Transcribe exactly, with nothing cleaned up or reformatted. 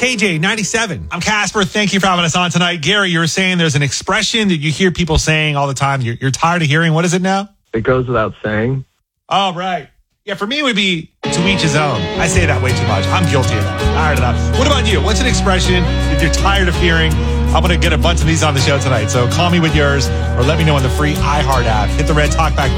K J ninety-seven. I'm Casper. Thank you for having us on tonight. Gary, you were saying there's an expression that you hear people saying all the time. You're, you're tired of hearing. What is it now? It goes without saying. Oh, right. Yeah, for me, it would be to each his own. I say that way too much. I'm guilty of that. Tired of that. What about you? What's an expression that you're tired of hearing? I'm going to get a bunch of these on the show tonight. So call me with yours or let me know on the free iHeart app. Hit the red talkback